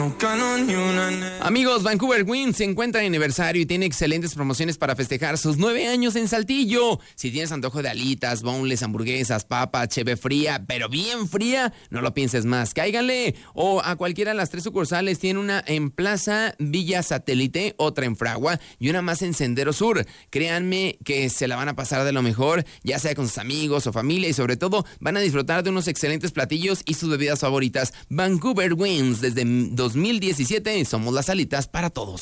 Amigos, Vancouver Wings se encuentra en aniversario y tiene excelentes promociones para festejar sus 9 años en Saltillo. Si tienes antojo de alitas, boneless, hamburguesas, papa, cheve fría, pero bien fría, no lo pienses más, cáiganle. O a cualquiera de las 3 sucursales, tiene una en Plaza Villa Satélite, otra en Fragua y una más en Sendero Sur. Créanme que se la van a pasar de lo mejor, ya sea con sus amigos o familia, y sobre todo van a disfrutar de unos excelentes platillos y sus bebidas favoritas. Vancouver Wings, desde 2017 somos las alitas para todos.